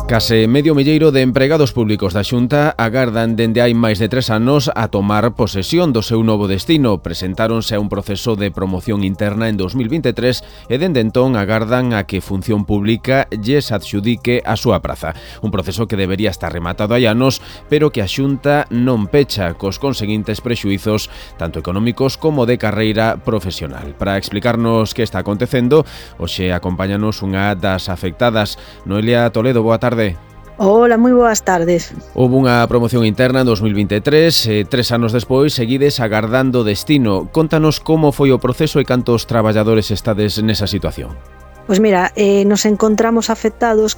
Case medio milleiro de empregados públicos da Xunta agardan dende hai máis de 3 anos a tomar posesión do seu novo destino. Presentáronse a un proceso de promoción interna en 2023 e dende entón agardan a que Función Pública lles adxudique a súa praza. Un proceso que debería estar rematado hai anos, pero que a Xunta non pecha, cos conseguintes prexuizos tanto económicos como de carreira profesional. Para explicarnos que está acontecendo, hoxe acompáñanos unha das afectadas. Noelia Toledo, boa tarde. Hola, moi boas tardes. Houve unha promoción interna en 2023 e 3 anos despois seguides agardando destino. Contanos como foi o proceso e cantos traballadores estades nesa situación. Pois mira, nos encontramos afectados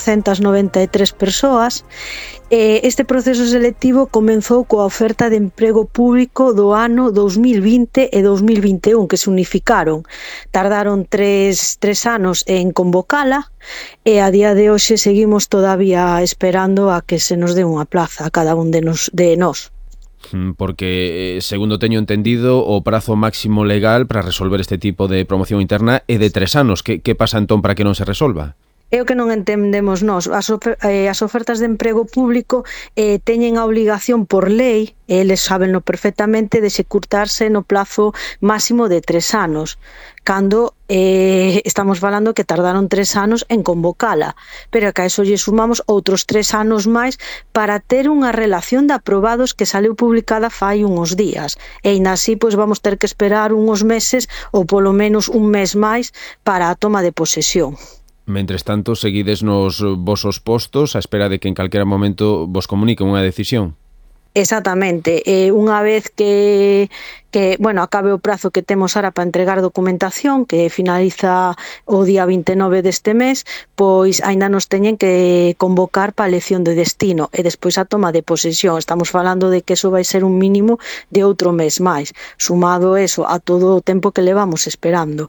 493 persoas. Este proceso selectivo comenzou coa oferta de emprego público do ano 2020 e 2021 que se unificaron. Tardaron tres anos en convocala e a día de hoxe seguimos todavía esperando a que se nos dé unha plaza a cada un de nós. Porque, segundo teño entendido, o prazo máximo legal para resolver este tipo de promoción interna é de 3 anos. Que pasa entón para que non se resolva? É o que non entendemos nós. As ofertas de emprego público teñen a obligación por lei, eles sábenlo perfectamente, de executarse no plazo máximo de 3 anos, cando estamos falando que tardaron 3 anos en convocala, pero que a eso lle sumamos outros 3 anos máis para ter unha relación de aprobados que saleu publicada fai uns días, e ainda así pois vamos ter que esperar uns meses ou polo menos un mes máis para a toma de posesión. Mentres tanto, seguides nos vosos postos á espera de que en calquera momento vos comuniquen unha decisión. Exactamente, unha vez que acabe o prazo que temos ahora para entregar documentación, que finaliza o día 29 deste mes, pois aínda nos teñen que convocar para a elección de destino e despois a toma de posesión. Estamos falando de que eso vai ser un mínimo de outro mes máis, sumado eso a todo o tempo que levamos esperando.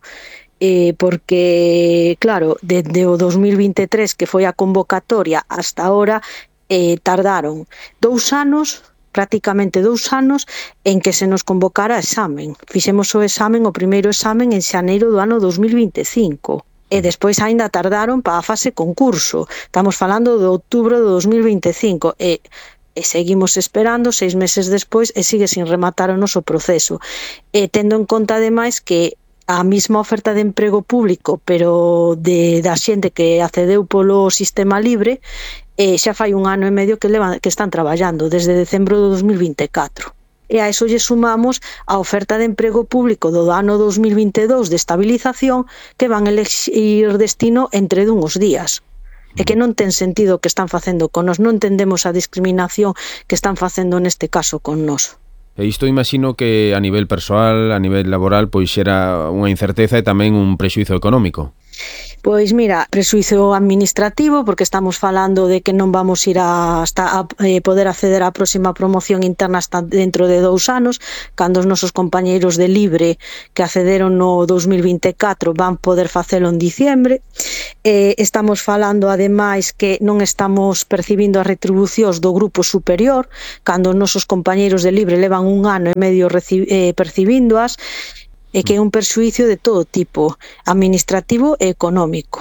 Porque, claro, desde o 2023 que foi a convocatoria hasta ahora, tardaron 2 anos, prácticamente 2 anos, en que se nos convocara examen. Fixemos o examen, o primeiro examen, en xaneiro do ano 2025. E despois aínda tardaron para a fase concurso. Estamos falando de outubro de 2025. E seguimos esperando 6 meses despois e sigue sin rematar o noso proceso. Tendo en conta, ademais, que a mesma oferta de emprego público, pero da xente que accedeu polo sistema libre, xa fai 1 ano e medio que están traballando, desde decembro de 2024. E a eso lle sumamos a oferta de emprego público do ano 2022 de estabilización, que van elegir destino entre uns días. E que non ten sentido o que están facendo con nós, non entendemos a discriminación que están facendo neste caso con nós. E isto imagino que a nivel persoal, a nivel laboral, pois xera unha incerteza e tamén un prexuízo económico. Pois mira, prexuízo administrativo, porque estamos falando de que non vamos ir hasta poder acceder á próxima promoción interna hasta dentro de 2 anos, cando os nosos compañeiros de Libre que accederon no 2024 van poder facelo en diciembre. Estamos falando, ademais, que non estamos percibindo as retribucións do grupo superior, cando os nosos compañeiros de Libre levan 1 ano e medio percibíndoas, e que é un perxuízo de todo tipo, administrativo e económico.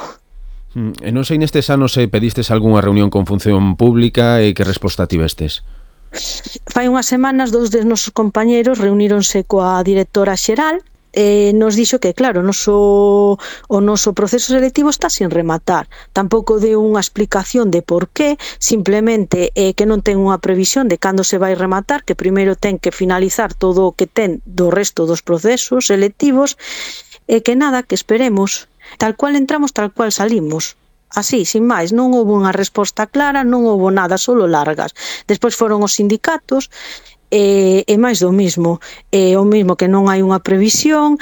E non sei nestes anos se pedistes algunha reunión con Función Pública e que resposta tivestes? Fai unhas semanas 2 dos nosos compañeiros reuníronse coa directora xeral e nos dixo que, claro, o noso proceso selectivo está sin rematar. Tampouco deu unha explicación de por qué, simplemente que non ten unha previsión de cando se vai rematar, que primeiro ten que finalizar todo o que ten do resto dos procesos selectivos, e que nada, que esperemos. Tal cual entramos, tal cual salimos. Así, sin máis, non houve unha resposta clara, non houve nada, solo largas. Despois foron os sindicatos, e máis do mismo, o mismo que non hai unha previsión,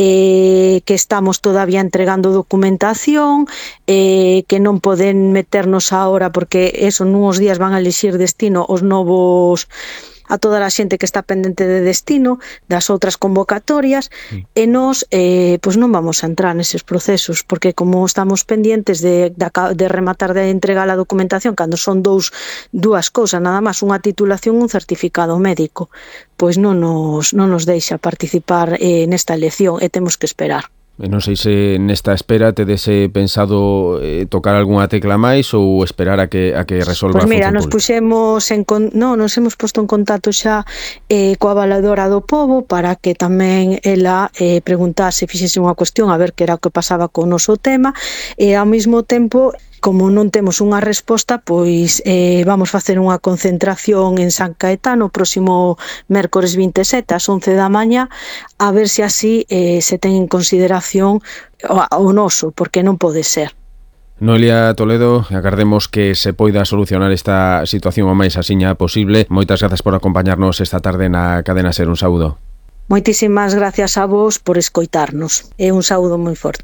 que estamos todavía entregando documentación, que non poden meternos ahora porque eso, nuns días van a elixir destino os novos, a toda a xente que está pendente de destino das outras convocatorias, e nós pois non vamos a entrar neses procesos, porque como estamos pendientes de rematar de entregar a documentación cando son dúas cousas, nada máis, unha titulación e un certificado médico, pois non nos deixa participar nesta elección e temos que esperar. Non sei se nesta espera tedes pensado tocar algunha tecla máis ou esperar a que resolva a Pois mira, Función Pública. nos hemos posto en contacto xa coa avaladora do pobo para que tamén ela preguntase, fixese unha cuestión a ver que era o que pasaba co noso tema, e ao mesmo tempo, como non temos unha resposta, pois vamos facer unha concentración en San Caetano o próximo mércores 27 ás 11 da mañá, a ver se así se ten en consideración o noso, porque non pode ser. Noelia Toledo, agardemos que se poida solucionar esta situación o máis asiña posible. Moitas grazas por acompañarnos esta tarde na Cadena Ser. Un saúdo. Moitísimas gracias a vos por escoitarnos e un saúdo moi forte.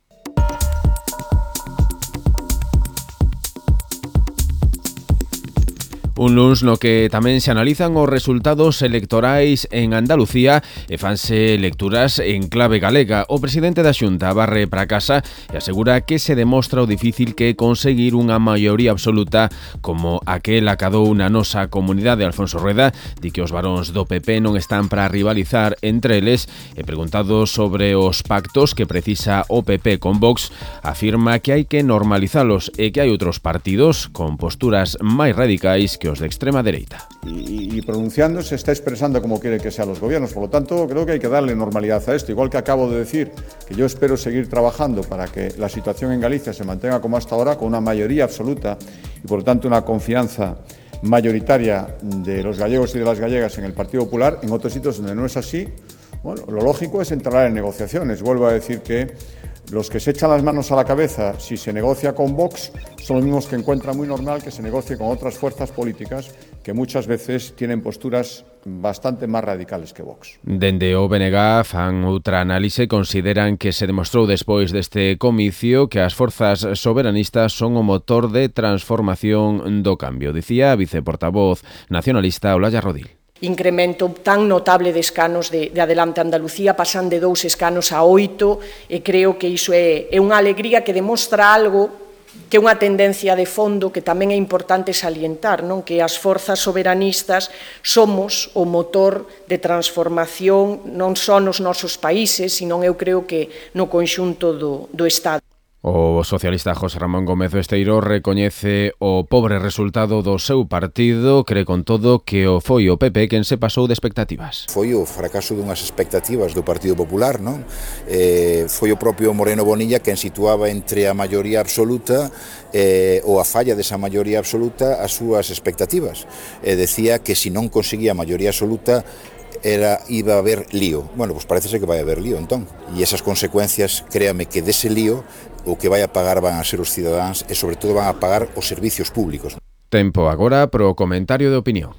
Un luns no que tamén se analizan os resultados electorais en Andalucía e fanse lecturas en clave galega. O presidente da Xunta barre para casa e asegura que se demostra o difícil que é conseguir unha maioría absoluta como aquel acadou na nosa comunidade. Alfonso Rueda di que os varóns do PP non están para rivalizar entre eles e preguntado sobre os pactos que precisa o PP con Vox, afirma que hai que normalizalos e que hai outros partidos con posturas máis radicais que os de extrema dereita. Y pronunciándose está expresando como quiere que sean los gobiernos. Por lo tanto, creo que hay que darle normalidad a esto. Igual que acabo de decir que yo espero seguir trabajando para que la situación en Galicia se mantenga como hasta ahora, con una mayoría absoluta y por lo tanto una confianza mayoritaria de los gallegos y de las gallegas en el Partido Popular. En otros sitios donde no es así, bueno, lo lógico es entrar en negociaciones. Vuelvo a decir que los que se echan las manos a la cabeza si se negocia con Vox son los mismos que encuentran muy normal que se negocie con otras fuerzas políticas que muchas veces tienen posturas bastante máis radicales que Vox. Dende o BNG fan outra análise, consideran que se demostrou despois deste comicio que as forzas soberanistas son o motor de transformación do cambio, dicía a viceportavoz nacionalista Olalla Rodil. Incremento tan notable de escanos de Adelante Andalucía, pasan de 2 escanos a 8, e creo que iso é unha alegría que demostra algo que é unha tendencia de fondo que tamén é importante salientar, non? Que as forzas soberanistas somos o motor de transformación non só nos nosos países, sino eu creo que no conxunto do Estado. O socialista José Ramón Gómez Besteiro recoñece o pobre resultado do seu partido, cree con todo que foi o PP quen se pasou de expectativas. Foi o fracaso dunhas expectativas do Partido Popular, non? Foi o propio Moreno Bonilla quen situaba entre a maioría absoluta ou a falla desa maioría absoluta as súas expectativas. Decía que se non conseguía a maioría absoluta iba a haber lío. Bueno, pues parece ser que vai haber lío, entón. E esas consecuencias, créame que dese lío o que vai a pagar van a ser os cidadáns e sobre todo van a pagar os servicios públicos. Tempo agora pro comentario de opinión.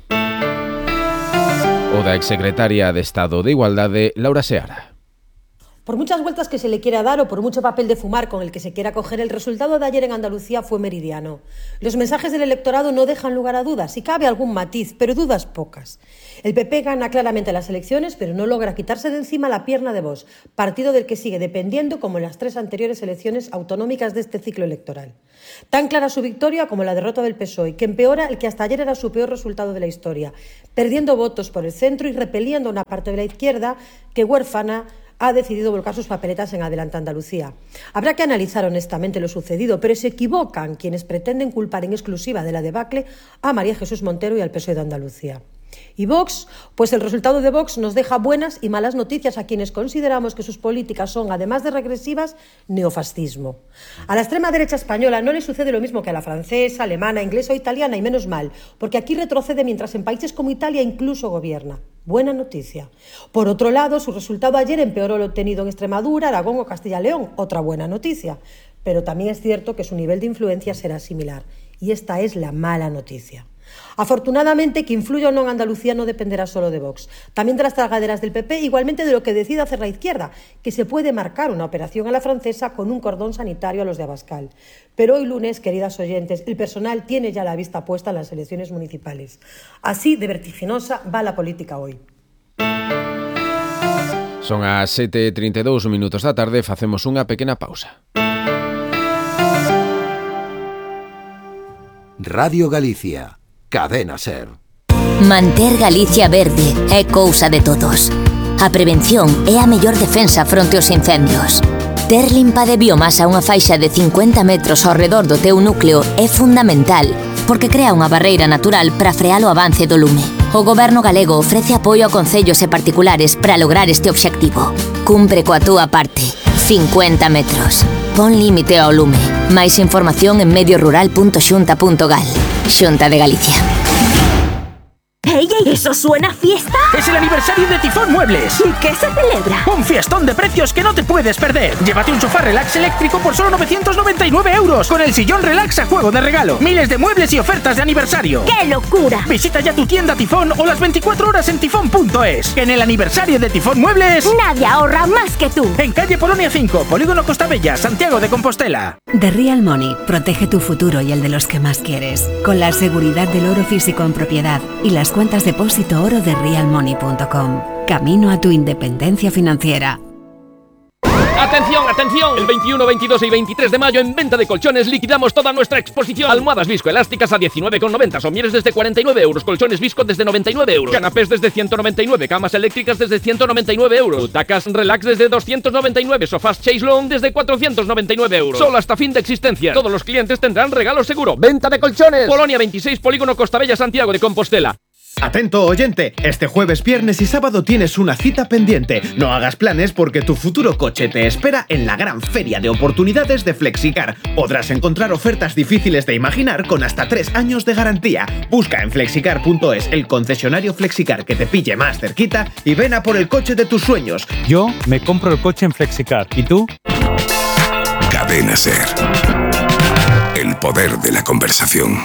O da exsecretaria de Estado de Igualdade, Laura Seara. Por muchas vueltas que se le quiera dar o por mucho papel de fumar con el que se quiera coger, el resultado de ayer en Andalucía fue meridiano. Los mensajes del electorado no dejan lugar a dudas, y cabe algún matiz, pero dudas pocas. El PP gana claramente las elecciones, pero no logra quitarse de encima la pierna de Vox, partido del que sigue dependiendo como en las 3 anteriores elecciones autonómicas de este ciclo electoral. Tan clara su victoria como la derrota del PSOE, que empeora el que hasta ayer era su peor resultado de la historia, perdiendo votos por el centro y repeliendo a una parte de la izquierda que, huérfana, ha decidido volcar sus papeletas en Adelante Andalucía. Habrá que analizar honestamente lo sucedido, pero se equivocan quienes pretenden culpar en exclusiva de la debacle a María Jesús Montero y al PSOE de Andalucía. ¿Y Vox? Pues el resultado de Vox nos deja buenas y malas noticias a quienes consideramos que sus políticas son, además de regresivas, neofascismo. A la extrema derecha española no le sucede lo mismo que a la francesa, alemana, inglesa o italiana, y menos mal, porque aquí retrocede mientras en países como Italia incluso gobierna. Buena noticia. Por otro lado, su resultado ayer empeoró lo obtenido en Extremadura, Aragón o Castilla y León. Otra buena noticia. Pero también es cierto que su nivel de influencia será similar. Y esta es la mala noticia. Afortunadamente, que influya o no en Andalucía no dependerá solo de Vox, también de las tragaderas del PP, igualmente de lo que decida hacer la izquierda, que se puede marcar una operación a la francesa con un cordón sanitario a los de Abascal. Pero hoy lunes, queridas oyentes, el personal tiene ya la vista puesta en las elecciones municipales. Así de vertiginosa va la política hoy. Son as 7:32 minutos da tarde, facemos unha pequena pausa. Radio Galicia. Cadena Ser. Manter Galicia verde é cousa de todos. A prevención é a mellor defensa fronte aos incendios. Ter limpa de biomasa unha faixa de 50 metros ao redor do teu núcleo é fundamental, porque crea unha barreira natural para frear o avance do lume. O Goberno galego ofrece apoio a concellos e particulares para lograr este obxectivo. Cumpre coa túa parte. 50 metros. Pon límite ao lume. Máis información en mediorural.xunta.gal. Xunta de Galicia. ¡Ey, eso suena a fiesta! ¡Es el aniversario de Tifón Muebles! ¿Y qué se celebra? ¡Un fiestón de precios que no te puedes perder! Llévate un sofá relax eléctrico por solo 999 € con el sillón relax a juego de regalo. Miles de muebles y ofertas de aniversario. ¡Qué locura! Visita ya tu tienda Tifón o las 24 horas en tifón.es. En el aniversario de Tifón Muebles... Nadie ahorra más que tú. En calle Polonia 5, Polígono Costa Bella, Santiago de Compostela. The Real Money protege tu futuro y el de los que más quieres. Con la seguridad del oro físico en propiedad y las cuentas depósito oro de realmoney.com. Camino a tu independencia financiera. ¡Atención, atención! El 21, 22 y 23 de mayo en Venta de Colchones liquidamos toda nuestra exposición. Almohadas viscoelásticas a 19,90, somieres desde 49 €, colchones visco desde 99 €, canapés desde 199, camas eléctricas desde 199 €, butacas relax desde 299, sofás Chase Long desde 499 €. Solo hasta fin de existencia. Todos los clientes tendrán regalo seguro. Venta de Colchones. Polonia 26, Polígono Costa Bella, Santiago de Compostela. Atento oyente, este jueves, viernes y sábado tienes una cita pendiente. No hagas planes porque tu futuro coche te espera en la gran feria de oportunidades de Flexicar. Podrás encontrar ofertas difíciles de imaginar con hasta 3 años de garantía. Busca en flexicar.es el concesionario Flexicar que te pille más cerquita y ven a por el coche de tus sueños. Yo me compro el coche en Flexicar. ¿Y tú? Cadena SER. El poder de la conversación.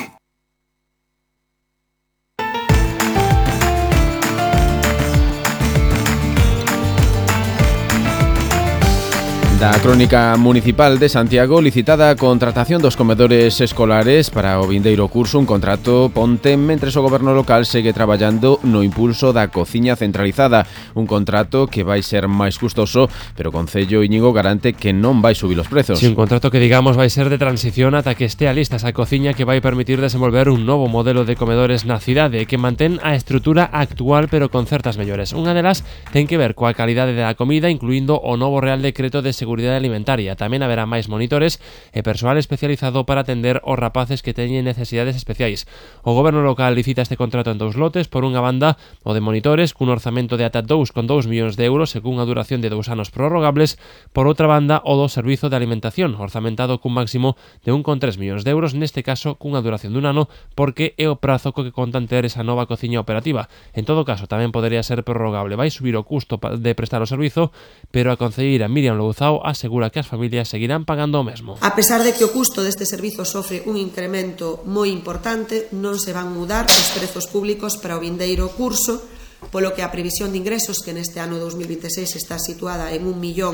Da crónica municipal de Santiago, licitada a contratación dos comedores escolares para o vindeiro curso, un contrato ponte mentres o goberno local segue traballando no impulso da cociña centralizada, un contrato que vai ser máis custoso, pero o Concello Íñigo garante que non vai subir os prezos. Si, un contrato que digamos vai ser de transición ata que estea lista esa cociña que vai permitir desenvolver un novo modelo de comedores na cidade que mantén a estrutura actual pero con certas mellores. Unha delas ten que ver coa calidade da comida, incluindo o novo Real Decreto de Seguridade Alimentaria. Tamén haberá máis monitores e persoal especializado para atender os rapaces que teñen necesidades especiais. O goberno local licita este contrato en 2 lotes, por unha banda o de monitores cun orzamento de ata 2,2 millóns de euros e cunha duración de 2 anos prorrogables, por outra banda o do servizo de alimentación, orzamentado cun máximo de 1,3 millóns de euros, neste caso cunha duración dun ano, porque é o prazo co que contan ter esa nova cociña operativa. En todo caso, tamén podería ser prorrogable. Vai subir o custo de prestar o servizo, pero a concelleira Miriam Louzao asegura que as familias seguirán pagando o mesmo. A pesar de que o custo deste servizo sofre un incremento moi importante, non se van mudar os prezos públicos para o vindeiro curso, polo que a previsión de ingresos, que neste ano 2026 está situada en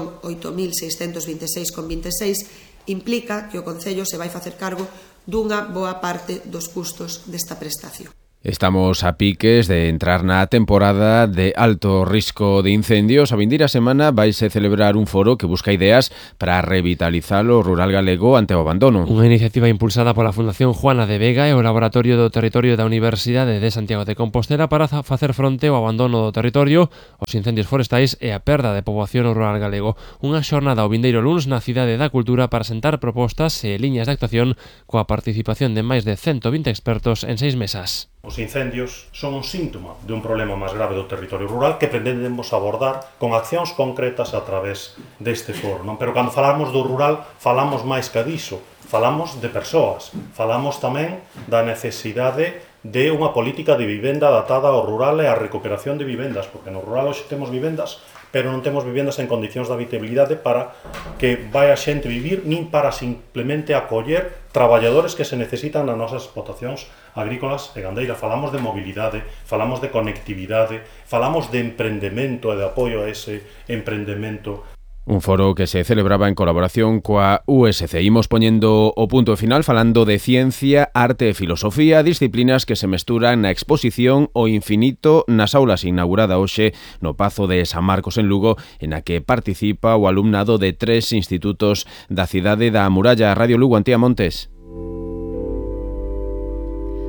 1.8.626,26, implica que o Concello se vai facer cargo dunha boa parte dos custos desta prestación. Estamos a piques de entrar na temporada de alto risco de incendios. A vindeira semana vaise celebrar un foro que busca ideas para revitalizar o rural galego ante o abandono. Unha iniciativa impulsada pola Fundación Juana de Vega e o Laboratorio do Territorio da Universidade de Santiago de Compostela para facer fronte ao abandono do territorio, os incendios forestais e a perda de poboación rural galego. Unha xornada ao vindeiro luns na Cidade da Cultura para sentar propostas e liñas de actuación coa participación de máis de 120 expertos en 6 mesas. Os incendios son un síntoma de un problema máis grave do territorio rural que pretendemos abordar con accións concretas a través deste foro, non? Pero cando falamos do rural, falamos máis que diso, falamos de persoas, falamos tamén da necesidade de unha política de vivenda adaptada ao rural e a recuperación de vivendas, porque no rural hoxe temos vivendas, pero non temos vivendas en condicións de habitabilidade para que vai a xente vivir, nin para simplemente acoller traballadores que se necesitan nas nosas explotacións agrícolas e gandeiras. Falamos de mobilidade, falamos de conectividade, falamos de emprendemento e de apoio a ese emprendemento. Un foro que se celebraba en colaboración coa USC. Imos poñendo o punto final falando de ciencia, arte e filosofía, disciplinas que se mesturan na exposición O Infinito nas aulas inaugurada hoxe no Pazo de San Marcos en Lugo, en a que participa o alumnado de 3 institutos da cidade da Muralla. Radio Lugo, Antía Montes. A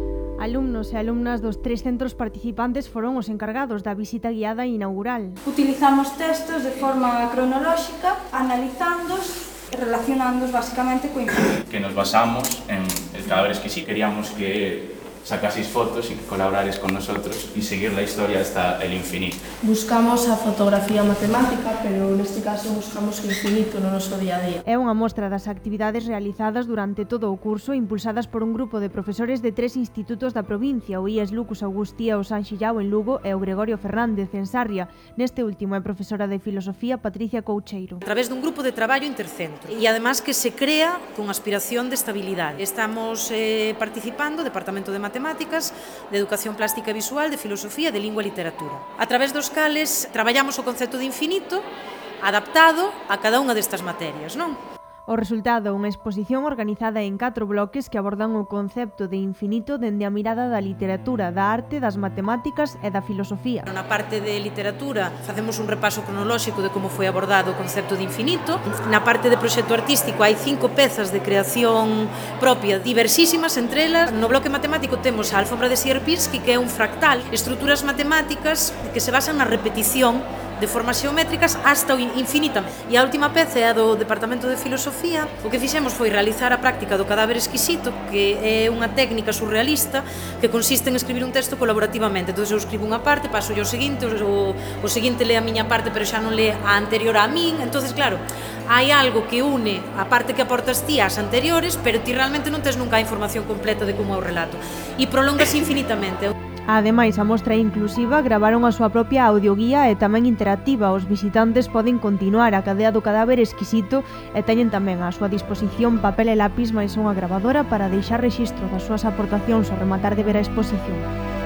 Alumnos e alumnas dos 3 centros participantes foron os encargados da visita guiada inaugural. Utilizamos textos de forma cronolóxica, analizándoos e relacionándoos basicamente co infinito. Que nos basamos en el cadáveres que sí queríamos que sacaseis fotos y que colaborares con nosotros y seguir la historia hasta el infinito. Buscamos a fotografía matemática, pero neste caso buscamos o infinito no noso día a día. É unha mostra das actividades realizadas durante todo o curso, impulsadas por un grupo de profesores de 3 institutos da provincia, o IES Lucus Augustía, o San Xillao en Lugo e o Gregorio Fernández en Sarria. Neste último é profesora de Filosofía Patricia Coucheiro. A través dun grupo de traballo intercentro e además que se crea con aspiración de estabilidade. Estamos participando, Departamento de Matemáticas, de Educación Plástica e Visual, de Filosofía, de Lingua e Literatura. A través dos cales traballamos o concepto de infinito adaptado a cada unha destas materias, non? O resultado, unha exposición organizada en 4 bloques que abordan o concepto de infinito dende a mirada da literatura, da arte, das matemáticas e da filosofía. Na parte de literatura facemos un repaso cronolóxico de como foi abordado o concepto de infinito. Na parte de proxecto artístico hai 5 pezas de creación propia, diversísimas entre elas. No bloque matemático temos a alfombra de Sierpinski, que é un fractal, estruturas matemáticas que se basan na repetición de formas xeométricas hasta o infinitamente. E a última peza é a do Departamento de Filosofía. O que fixemos foi realizar a práctica do cadáver exquisito, que é unha técnica surrealista que consiste en escribir un texto colaborativamente. Entón eu escribo unha parte, paso yo o seguinte lé a miña parte, pero xa non lé a anterior a min. Entón, claro, hai algo que une a parte que aportas ti ás anteriores, pero ti realmente non tes nunca a información completa de como é o relato. E prolongase infinitamente. Ademais, a mostra é inclusiva, gravaron a súa propia audioguía e tamén interactiva. Os visitantes poden continuar a cadea do cadáver exquisito e teñen tamén a súa disposición papel e lápis máis unha gravadora para deixar rexistro das súas aportacións ao rematar de ver a exposición.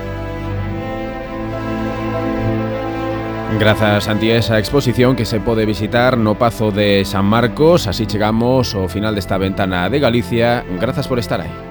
Grazas, Santi, a esa exposición que se pode visitar no Pazo de San Marcos. Así chegamos ao final desta ventana de Galicia. Grazas por estar aí.